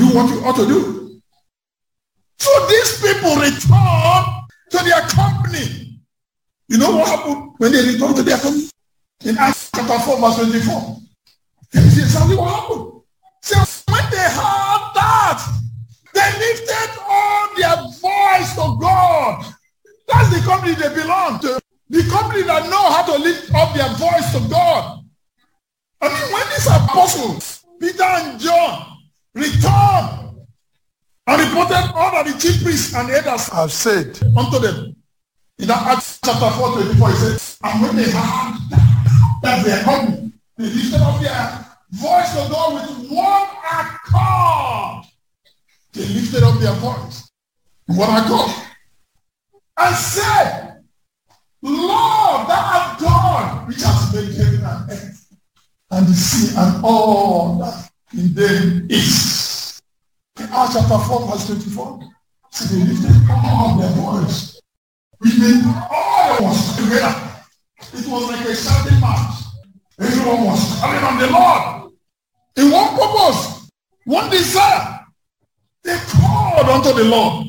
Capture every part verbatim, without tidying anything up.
do what you ought to do. So these people return to their company. You know what happened when they returned to their company? In Acts chapter four, verse twenty-four. This is exactly what happened. So when they heard that, they lifted all their voice to God. That's the company they belong to. The company that know how to lift up their voice to God. I mean, when these apostles, Peter and John, returned and reported all that the chief priests and elders have said unto them. In that Acts chapter four, twenty-four, it says, and when they heard that they are coming, they lifted up their voice to God with one accord. They lifted up their voice with one accord and said, Lord, thou art God, which has made heaven and earth, and the sea and all that in them is. In Acts chapter four, verse twenty-four, so they lifted all their voice, which means all was together. It was like a shouting match. Everyone was calling on the Lord in one purpose, one desire. They called unto the Lord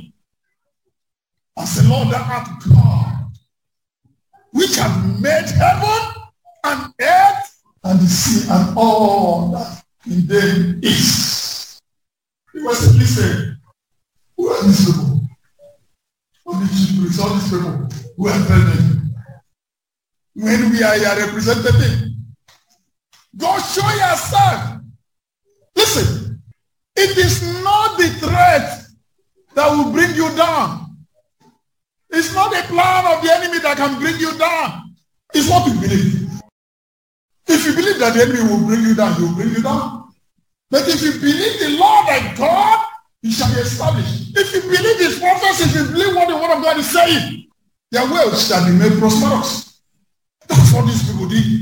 and said, Lord, thou art God, which has made heaven and earth and the sea and all that in them is. He was simply saying, who are these people? All these people, all these people who are present. When we are your representative, God, show yourself. Listen, it is not the threat that will bring you down. It's not the plan of the enemy that can bring you down. It's what you believe. If you believe that the enemy will bring you down, he will bring you down. But if you believe the Lord and God, he shall be established. If you believe his prophets, if you believe what the word of God is saying, their wealth shall be made prosperous. That's what these people did.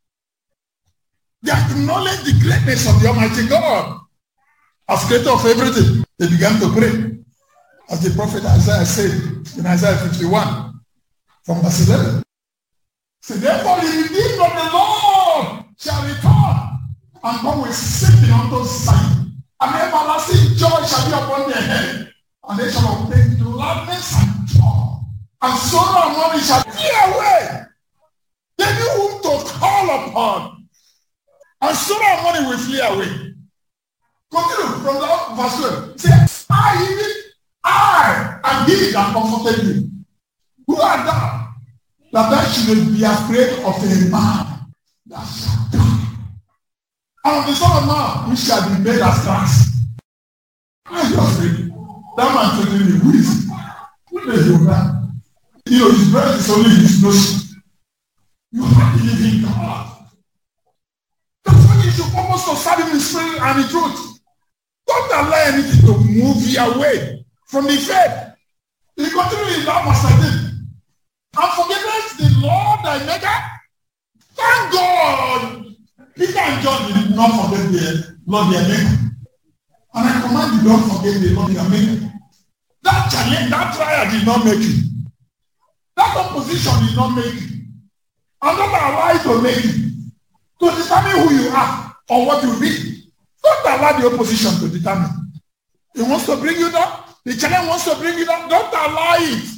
They acknowledged the greatness of the Almighty God as creator of everything. They began to pray. As the prophet Isaiah said in Isaiah fifty-one, from verse eleven. So therefore the redeemed of the Lord shall return and come with singing unto Zion. And everlasting joy shall be upon their head. And they shall obtain gladness and joy. And sorrow and mourning shall flee away. They knew whom to call upon. And sorrow and mourning will flee away. Continue from the verse twelve. Say, I even I am he that comforted you. Who art thou? That thou shouldn't be afraid of a man that shall die. And of the Son of Man, which shall be made as grass. Why are you afraid? That man telling me, who is it? Who is your man? You know, his breath is only his nose. You have to live in God. That's why you should almost to serve him in spirit and in truth. Don't allow anything to move you away from the faith. He continued in that verse thirteen. And forgiveness the Lord thy maker. Thank God. Peter and John did not forget the Lord their maker. And I command you, don't forget the Lord their maker. That challenge, that trial did not make you. That opposition did not make you. And don't allow it to make you. To determine who you are or what you be. Don't allow the opposition to determine. It wants to bring you down. The challenge wants to bring you down. Don't allow it.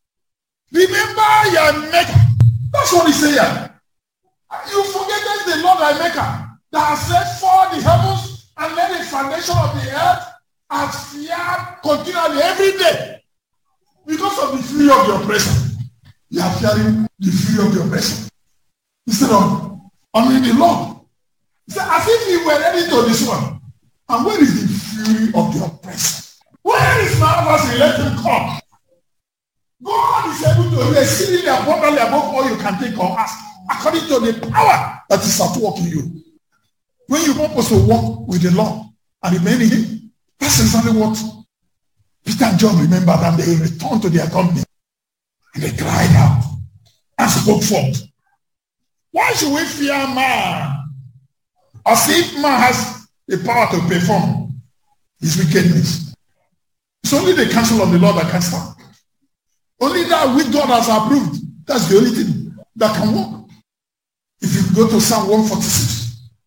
Remember your maker. That's what he said here. You forget that the Lord thy maker that has set forth the heavens and laid the foundation of the earth has feared continually every day. Because of the fury of the oppressor. You are fearing the fury of the oppressor. Instead of honoring the Lord. So as if he were ready to this one. And where is the fury of the oppressor? Where is my adversary? Let him come. God is able to do exceedingly abundantly above all you can think or ask, according to the power that is at work in you. When you purpose to walk with the Lord and remain in him, that's exactly what Peter and John remembered, and they returned to their company and they cried out and spoke forth. Why should we fear man? As if man has the power to perform his wickedness. It's only the counsel of the Lord that can stand. Only that which God has approved. That's the only thing that can work. If you go to Psalm one forty-six,